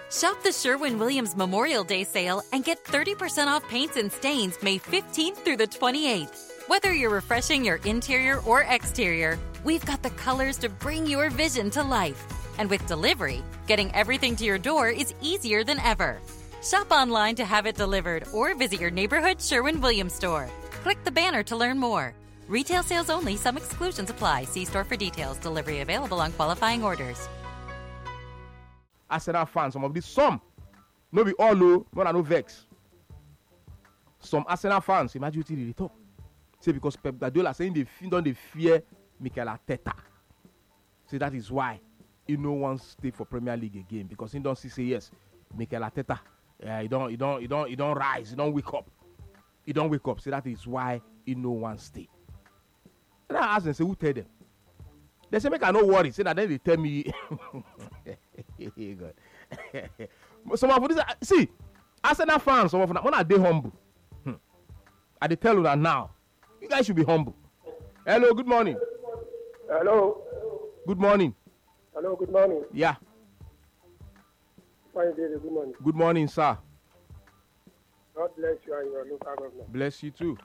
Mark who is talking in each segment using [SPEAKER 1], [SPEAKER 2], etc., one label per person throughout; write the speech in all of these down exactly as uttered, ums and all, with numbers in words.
[SPEAKER 1] Shop the Sherwin-Williams Memorial Day sale and get thirty percent off paints and stains May fifteenth through the twenty-eighth. Whether you're refreshing your interior or exterior, we've got the colors to bring your vision to life. And with delivery, getting everything to your door is easier than ever. Shop online to have it delivered or visit your neighborhood Sherwin-Williams store. Click the banner to learn more. Retail sales only. Some exclusions apply. See store for details. Delivery available on qualifying orders.
[SPEAKER 2] Arsenal fans, some of these, some, no be all low, no no vex. Some Arsenal fans, imagine what they talk. Say because Pep Guardiola saying they don't they fear Mikel Arteta. Say that is why he no wants to stay for Premier League again because he don't see say yes, Mikel Arteta, uh, he don't he don't he don't he don't rise, he don't wake up, he don't wake up. So that is why he no wants to stay. And I ask them, say who tell them? They say make I no worry. Say that then they tell me. God. Some of this, see, Arsenal fans, some of them, when are they humble? Hmm. I they tell you that now. You guys should be humble. Hello, good morning.
[SPEAKER 3] Hello.
[SPEAKER 2] Good morning.
[SPEAKER 3] Hello, good morning.
[SPEAKER 2] Yeah.
[SPEAKER 3] Fine day, good morning.
[SPEAKER 2] Good morning, sir.
[SPEAKER 3] God bless you and your local government.
[SPEAKER 2] Bless you too.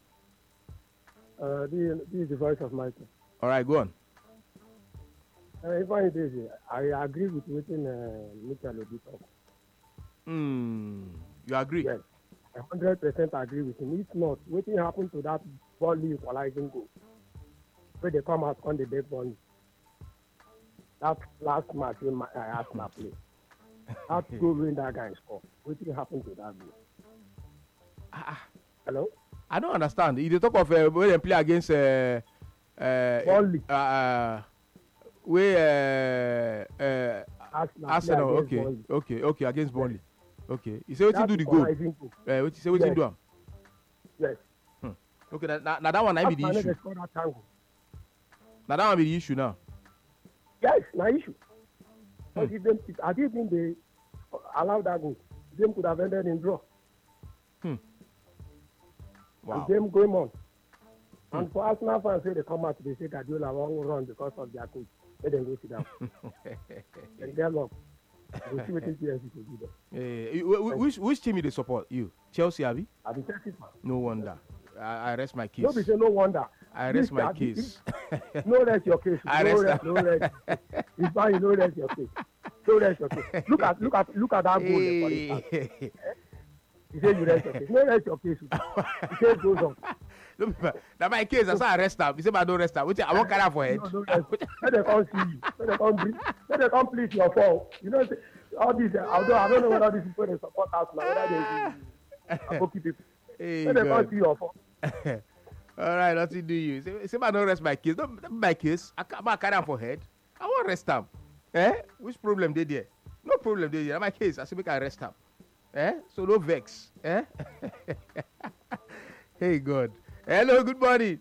[SPEAKER 3] Uh, this, this is the voice of Michael.
[SPEAKER 2] All right, go on.
[SPEAKER 3] Uh, fine day, I agree with what uh, Michael Obi talk.
[SPEAKER 2] Hmm. You agree?
[SPEAKER 3] Yes. I one hundred percent agree with him. If not, what happened to that volley equalizing goal? Where they come out on the dead volley. That last match when my, I asked my play. That goal when that guy scored. What happened to that goal?
[SPEAKER 2] Ah.
[SPEAKER 3] Hello?
[SPEAKER 2] I don't understand. If they talk of uh, when they play against uh, uh,
[SPEAKER 3] volley.
[SPEAKER 2] Uh, uh, where uh, uh,
[SPEAKER 3] Arsenal,
[SPEAKER 2] Arsenal, okay,
[SPEAKER 3] volley.
[SPEAKER 2] okay, okay, against Burnley. Okay. You say what you do the goal? Uh, what you say what
[SPEAKER 3] yes.
[SPEAKER 2] you do?
[SPEAKER 3] Yes.
[SPEAKER 2] Hmm. Okay, now that, that one I be the issue. Now that one be the issue now.
[SPEAKER 3] Yes, no issue.
[SPEAKER 2] Hmm.
[SPEAKER 3] But if them, if, I didn't think they allowed that goal. Them could have ended in draw.
[SPEAKER 2] Hmm. Wow.
[SPEAKER 3] The game going on.
[SPEAKER 2] Hmm.
[SPEAKER 3] And for Arsenal fans, say they come out, they say Guardiola won't run because of their coach. Let them go sit down. And get locked. We'll see what P S G can do there.
[SPEAKER 2] Uh, which which team do they support? You Chelsea, Abi?
[SPEAKER 3] I be Chelsea fan.
[SPEAKER 2] No wonder. I, I rest my case.
[SPEAKER 3] No, be say no wonder.
[SPEAKER 2] I rest
[SPEAKER 3] This
[SPEAKER 2] my
[SPEAKER 3] guy,
[SPEAKER 2] case.
[SPEAKER 3] This, no rest your case.
[SPEAKER 2] I
[SPEAKER 3] no
[SPEAKER 2] rest.
[SPEAKER 3] rest. No rest. It's fine. No rest your case. No rest your case. Look at look at look at that goal.
[SPEAKER 2] Hey.
[SPEAKER 3] He said you rest your case. No rest your case. He said goes on.
[SPEAKER 2] That my case. That's why I rest up. He said, "I don't rest up." Which I won't carry for head.
[SPEAKER 3] No, no rest. Let them come see you. Let them come breathe. Let them come please your fall. You know, all these. Uh, although I don't know whether these people they support us now, whether they uh, people.
[SPEAKER 2] Hey,
[SPEAKER 3] Let them come see your fall.
[SPEAKER 2] All right, nothing do you. Say, say, I don't rest my case. Don't, don't my case. I can't carry am for head. I won't rest up. Eh? Which problem they there? No problem they there. My case. I say make I rest up. Eh? So no vex. Eh? Hey God. Hello, good morning.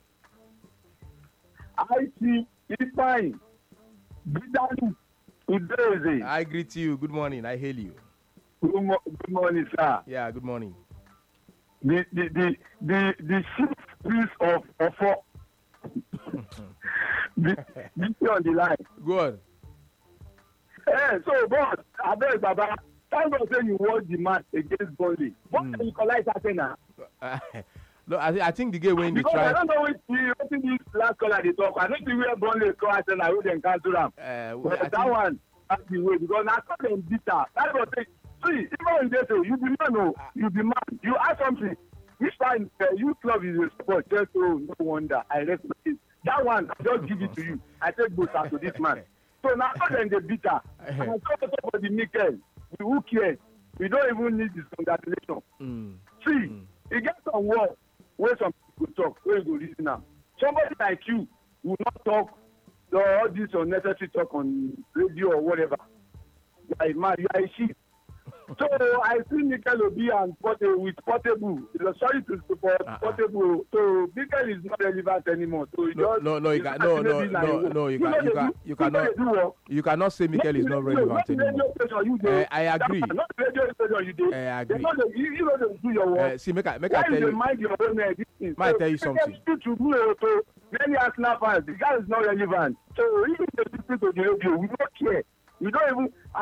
[SPEAKER 4] I see it's fine. Good day.
[SPEAKER 2] I greet you. Good morning. I hail you.
[SPEAKER 4] Good, mo- good morning, sir.
[SPEAKER 2] Yeah, good morning.
[SPEAKER 4] The the the the, the chief priest of of the the on the line.
[SPEAKER 2] Go on.
[SPEAKER 4] Hey, so boss, I beg Baba. Thank God say you watch the match against Burnley. What mm. can you collect Arsenal?
[SPEAKER 2] Uh, no, I, th- I think the game when they
[SPEAKER 4] because
[SPEAKER 2] try.
[SPEAKER 4] I don't know which the this last caller they talk. I don't see where Burnley score Arsenal. Who then cancel them.
[SPEAKER 2] Uh,
[SPEAKER 4] but
[SPEAKER 2] I
[SPEAKER 4] that
[SPEAKER 2] think...
[SPEAKER 4] one that's the way because I saw them bitter. That's what they see. Even when they say you be man, no, you be man. You ask something. Which time uh, you club is a sport? Just oh, no wonder. I respect it. That one, I just give it to you. I take both to this man. So now then they bitter. And I talk about the Mikel. Who cares? We don't even need this congratulation. Mm. See, mm. it gets some words where some people talk, where you go listen now. Somebody like you will not talk all this unnecessary talk on radio or whatever. You are a man, you are a sheep. So I see Mikel Obi and Portable with Portable. Sorry to support uh-uh. Portable. So Mikel is not relevant anymore. So
[SPEAKER 2] no,
[SPEAKER 4] just,
[SPEAKER 2] no, no, you can, no, no, no, no, you, you can, you can, you cannot, you cannot say Mikel is not relevant anymore. Uh, I agree.
[SPEAKER 4] Not the radio station you did.
[SPEAKER 2] Uh, I agree.
[SPEAKER 4] Not the, you, you know they do your work.
[SPEAKER 2] Uh, see, make I, make I tell you.
[SPEAKER 4] Mind your own thing.
[SPEAKER 2] Might so, tell you something.
[SPEAKER 4] To me, to many Arsenal fans, the guy is not relevant. So even if they listen to the radio, we don't care. We don't even.